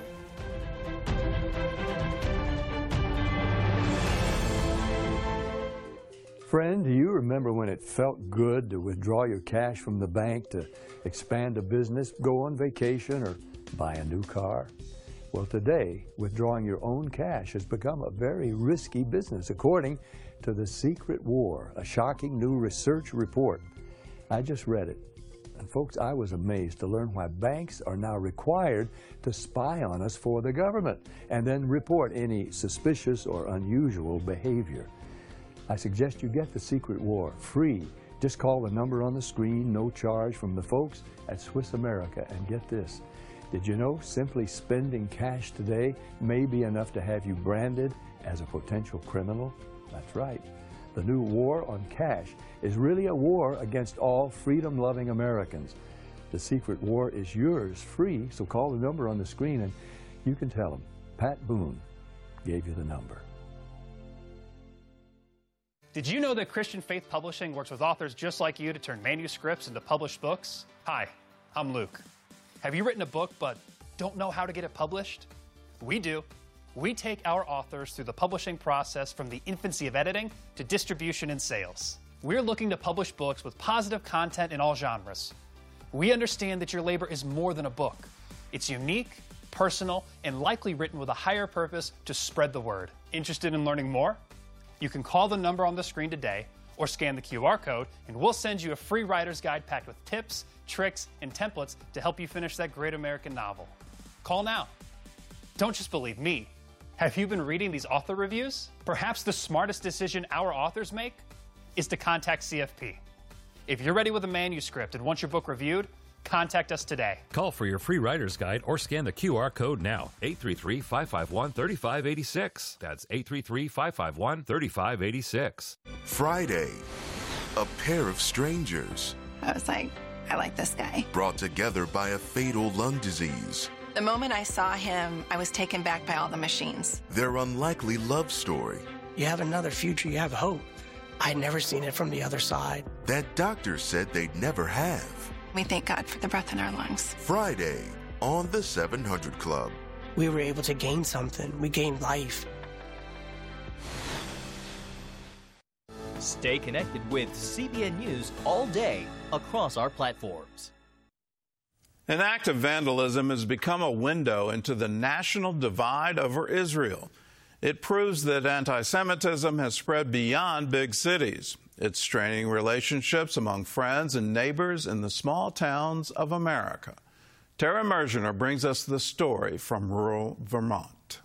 Friend, do you remember when it felt good to withdraw your cash from the bank to expand a business, go on vacation, or buy a new car? Well, today, withdrawing your own cash has become a very risky business, according to The Secret War, a shocking new research report. I just read it. And folks, I was amazed to learn why banks are now required to spy on us for the government and then report any suspicious or unusual behavior. I suggest you get The Secret War free. Just call the number on the screen, no charge, from the folks at Swiss America. And get this, did you know simply spending cash today may be enough to have you branded as a potential criminal? That's right. The new war on cash is really a war against all freedom-loving Americans. The Secret War is yours free, so call the number on the screen and you can tell them Pat Boone gave you the number. Did you know that Christian Faith Publishing works with authors just like you to turn manuscripts into published books? Hi, I'm Luke. Have you written a book but don't know how to get it published? We do. We take our authors through the publishing process from the infancy of editing to distribution and sales. We're looking to publish books with positive content in all genres. We understand that your labor is more than a book. It's unique, personal, and likely written with a higher purpose to spread the word. Interested in learning more? You can call the number on the screen today or scan the QR code, and we'll send you a free writer's guide packed with tips, tricks, and templates to help you finish that great American novel. Call now. Don't just believe me. Have you been reading these author reviews? Perhaps the smartest decision our authors make is to contact CFP. If you're ready with a manuscript and want your book reviewed, contact us today. Call for your free writer's guide or scan the QR code now. 833-551-3586. That's 833-551-3586. Friday, a pair of strangers. I was like, I like this guy. Brought together by a fatal lung disease. The moment I saw him, I was taken back by all the machines. Their unlikely love story. You have another future, you have hope. I'd never seen it from the other side. That doctors said they'd never have. We thank God for the breath in our lungs. Friday on the 700 Club. We were able to gain something. We gained life. Stay connected with CBN News all day across our platforms. An act of vandalism has become a window into the national divide over Israel. It proves that anti-Semitism has spread beyond big cities. It's straining relationships among friends and neighbors in the small towns of America. Tara Mergener brings us the story from rural Vermont.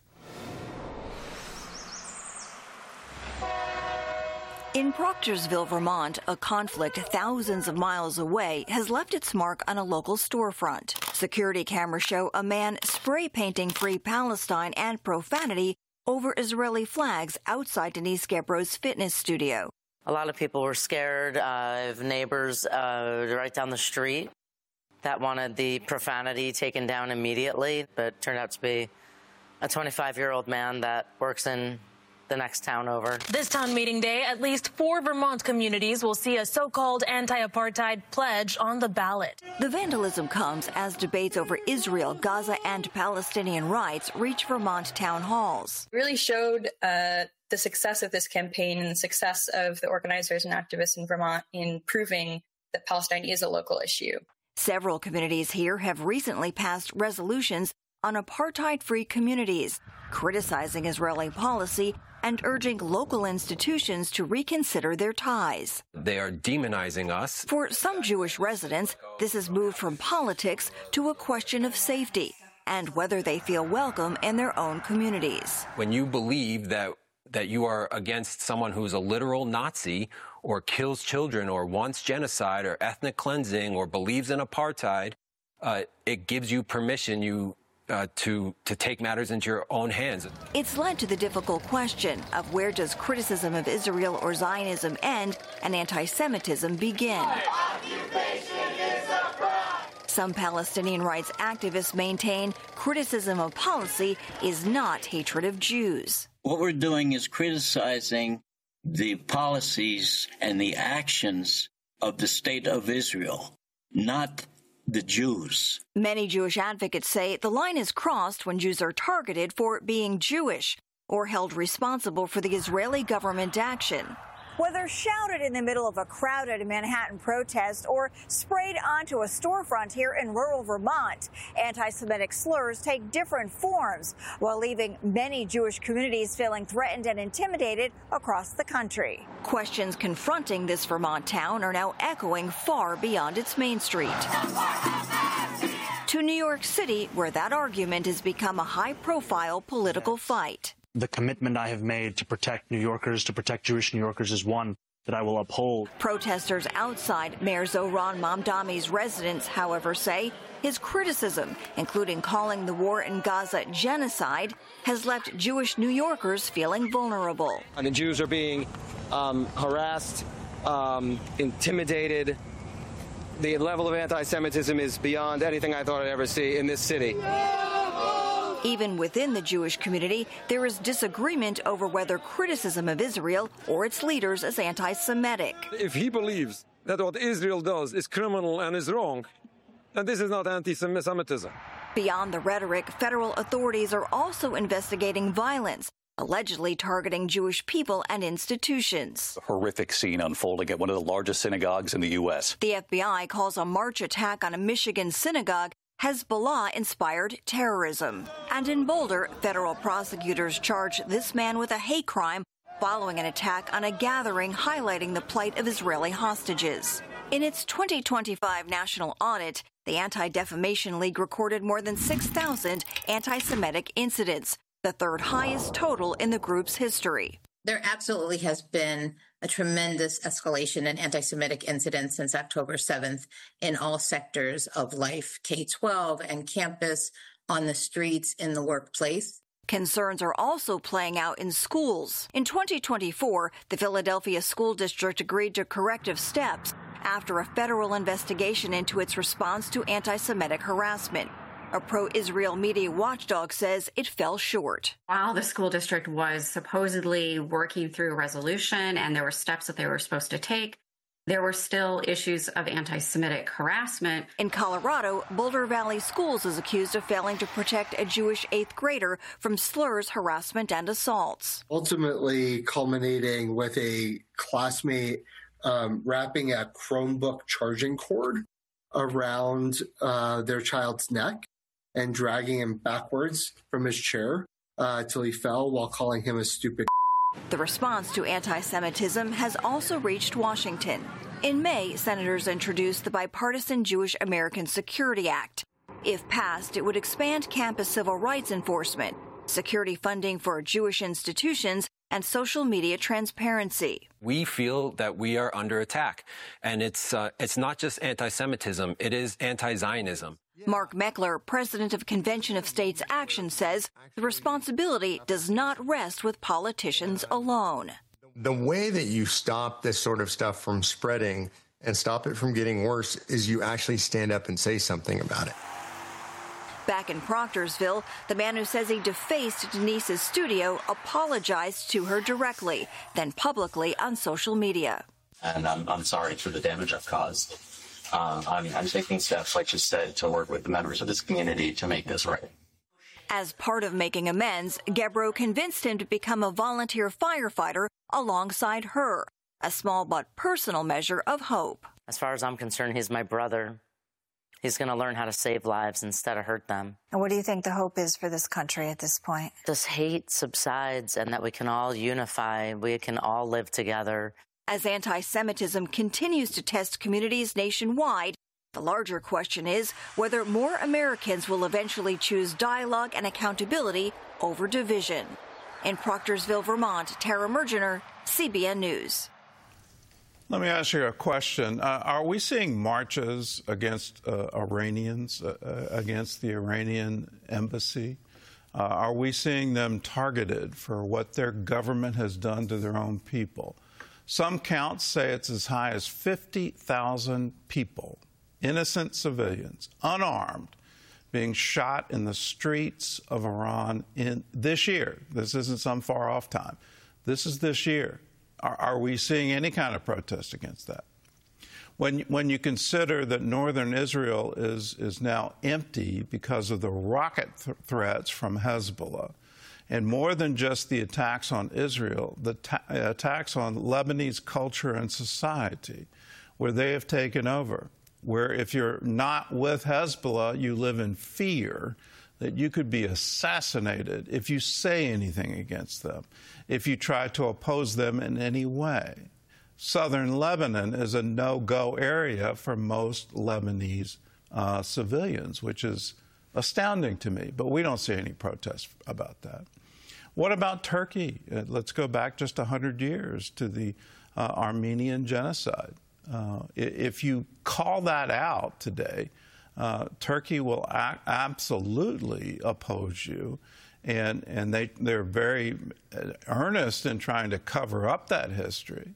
In Proctorsville, Vermont, a conflict thousands of miles away has left its mark on a local storefront. Security cameras show a man spray painting Free Palestine and profanity over Israeli flags outside Denise Gebro's fitness studio. A lot of people were scared of neighbors right down the street that wanted the profanity taken down immediately, but it turned out to be a 25-year-old man that works in the next town over. This town meeting day, at least 4 Vermont communities will see a so-called anti-apartheid pledge on the ballot. The vandalism comes as debates over Israel, Gaza, and Palestinian rights reach Vermont town halls. It really showed the success of this campaign and the success of the organizers and activists in Vermont in proving that Palestine is a local issue. Several communities here have recently passed resolutions on apartheid-free communities, criticizing Israeli policy and urging local institutions to reconsider their ties. They are demonizing us. For some Jewish residents, this has moved from politics to a question of safety. and whether they feel welcome in their own communities. When you believe that you are against someone who's a literal Nazi or kills children or wants genocide or ethnic cleansing or believes in apartheid, it gives you permission to take matters into your own hands. It's led to the difficult question of where does criticism of Israel or Zionism end and anti-Semitism begin? Some Palestinian rights activists maintain criticism of policy is not hatred of Jews. What we're doing is criticizing the policies and the actions of the state of Israel, not the Jews. Many Jewish advocates say the line is crossed when Jews are targeted for being Jewish or held responsible for the Israeli government action. Whether shouted in the middle of a crowded Manhattan protest or sprayed onto a storefront here in rural Vermont, anti-Semitic slurs take different forms, while leaving many Jewish communities feeling threatened and intimidated across the country. Questions confronting this Vermont town are now echoing far beyond its main street. To New York City, where that argument has become a high-profile political fight. The commitment I have made to protect New Yorkers, to protect Jewish New Yorkers, is one that I will uphold. Protesters outside Mayor Zohran Mamdani's residence, however, say his criticism, including calling the war in Gaza genocide, has left Jewish New Yorkers feeling vulnerable. And the Jews are being harassed, intimidated. The level of anti-Semitism is beyond anything I thought I'd ever see in this city. Even within the Jewish community, there is disagreement over whether criticism of Israel or its leaders is anti-Semitic. If he believes that what Israel does is criminal and is wrong, then this is not anti-Semitism. Beyond the rhetoric, federal authorities are also investigating violence, allegedly targeting Jewish people and institutions. A horrific scene unfolding at one of the largest synagogues in the U.S. The FBI calls a March attack on a Michigan synagogue Hezbollah-inspired terrorism. And in Boulder, federal prosecutors charged this man with a hate crime following an attack on a gathering highlighting the plight of Israeli hostages. In its 2025 national audit, the Anti-Defamation League recorded more than 6,000 anti-Semitic incidents, the third highest total in the group's history. There absolutely has been a tremendous escalation in anti-Semitic incidents since October 7th in all sectors of life, K-12 and campus, on the streets, in the workplace. Concerns are also playing out in schools. In 2024, the Philadelphia School District agreed to corrective steps after a federal investigation into its response to anti-Semitic harassment. A pro-Israel media watchdog says it fell short. While the school district was supposedly working through a resolution and there were steps that they were supposed to take, there were still issues of anti-Semitic harassment. In Colorado, Boulder Valley Schools is accused of failing to protect a Jewish 8th grader from slurs, harassment, and assaults. Ultimately culminating with a classmate wrapping a Chromebook charging cord around their child's neck and dragging him backwards from his chair till he fell while calling him a stupid. The response to anti-Semitism has also reached Washington. In May, senators introduced the bipartisan Jewish American Security Act. If passed, it would expand campus civil rights enforcement, security funding for Jewish institutions, and social media transparency. We feel that we are under attack, and it's not just anti-Semitism, it is anti-Zionism. Mark Meckler, president of Convention of States Action, says the responsibility does not rest with politicians alone. The way that you stop this sort of stuff from spreading and stop it from getting worse is you actually stand up and say something about it. Back in Proctorsville, the man who says he defaced Denise's studio apologized to her directly, then publicly on social media. And I'm sorry for the damage I've caused. I'm taking steps, like you said, to work with the members of this community to make this right. As part of making amends, Gebro convinced him to become a volunteer firefighter alongside her, a small but personal measure of hope. As far as I'm concerned, he's my brother. He's going to learn how to save lives instead of hurt them. And what do you think the hope is for this country at this point? This hate subsides and that we can all unify, we can all live together. As anti-Semitism continues to test communities nationwide, The larger question is whether more Americans will eventually choose dialogue and accountability over division. In Proctorsville, Vermont, Tara Mergener, CBN News. Let me ask you a question. Are we seeing marches against Iranians, against the Iranian embassy? Are we seeing them targeted for what their government has done to their own people? Some counts say it's as high as 50,000 people, innocent civilians, unarmed, being shot in the streets of Iran in this year. This isn't some far-off time. This is this year. Are we seeing any kind of protest against that? When you consider that northern Israel is now empty because of the rocket threats from Hezbollah, and more than just the attacks on Israel, the attacks on Lebanese culture and society, where they have taken over, where if you're not with Hezbollah, you live in fear that you could be assassinated if you say anything against them, if you try to oppose them in any way. Southern Lebanon is a no-go area for most Lebanese civilians, which is astounding to me, but we don't see any protests about that. What about Turkey? Let's go back just 100 years to the Armenian genocide. If you call that out today, Turkey will absolutely oppose you, and they're very earnest in trying to cover up that history.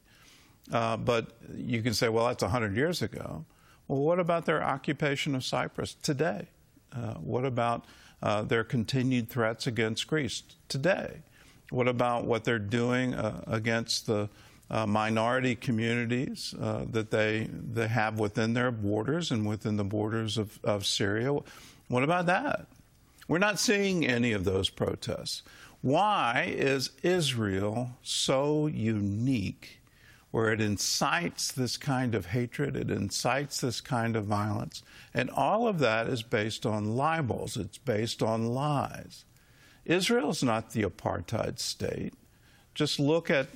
But you can say, well, that's 100 years ago. Well, what about their occupation of Cyprus today? What about their continued threats against Greece today? What about what they're doing against the minority communities that they have within their borders and within the borders of Syria? What about that? We're not seeing any of those protests. Why is Israel so unique, where it incites this kind of hatred, it incites this kind of violence, and all of that is based on libels, it's based on lies. Israel's not the apartheid state. Just look at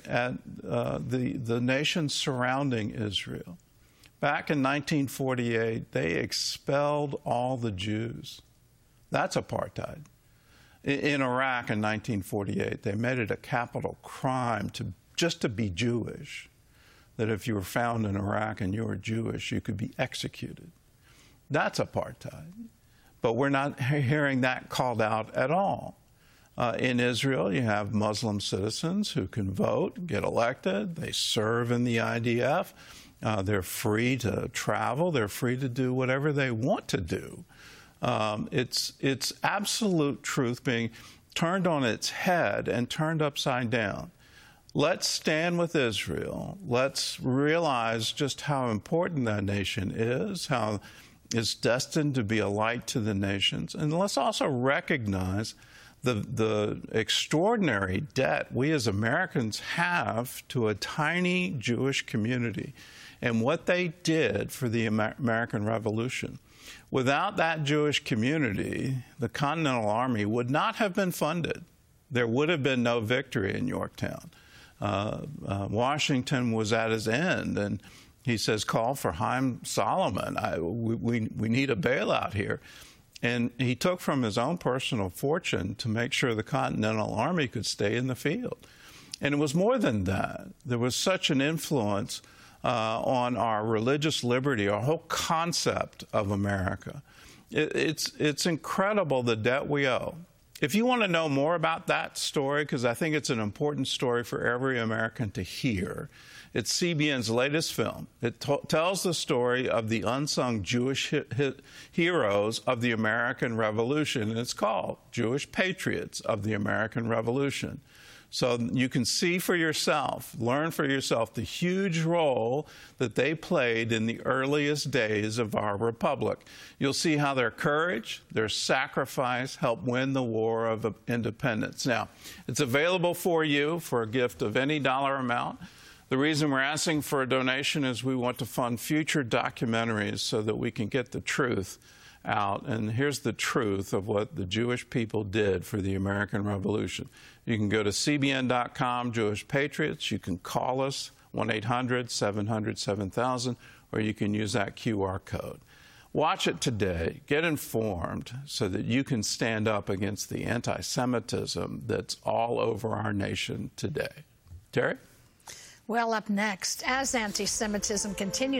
the nations surrounding Israel. Back in 1948, they expelled all the Jews. That's apartheid. In Iraq in 1948, they made it a capital crime just to be Jewish, that if you were found in Iraq and you were Jewish, you could be executed. That's apartheid. But we're not hearing that called out at all. In Israel, you have Muslim citizens who can vote, get elected, they serve in the IDF, they're free to travel, they're free to do whatever they want to do. It's absolute truth being turned on its head and turned upside down. Let's stand with Israel. Let's realize just how important that nation is, how it's destined to be a light to the nations. And let's also recognize the extraordinary debt we as Americans have to a tiny Jewish community and what they did for the American Revolution. Without that Jewish community, the Continental Army would not have been funded. There would have been no victory in Yorktown. Washington was at his end, and he says, call for Haym Solomon. We need a bailout here. And he took from his own personal fortune to make sure the Continental Army could stay in the field. And it was more than that. There was such an influence on our religious liberty, our whole concept of America. It's incredible the debt we owe. If you want to know more about that story, because I think it's an important story for every American to hear, it's CBN's latest film. It tells the story of the unsung Jewish heroes of the American Revolution, and it's called Jewish Patriots of the American Revolution. So you can see for yourself, learn for yourself the huge role that they played in the earliest days of our republic. You'll see how their courage, their sacrifice helped win the War of Independence. Now, it's available for you for a gift of any dollar amount. The reason we're asking for a donation is we want to fund future documentaries so that we can get the truth out. And here's the truth of what the Jewish people did for the American Revolution. You can go to cbn.com, Jewish Patriots. You can call us, 1-800-700-7000, or you can use that QR code. Watch it today. Get informed so that you can stand up against the anti-Semitism that's all over our nation today. Terry? Well, up next, as anti-Semitism continues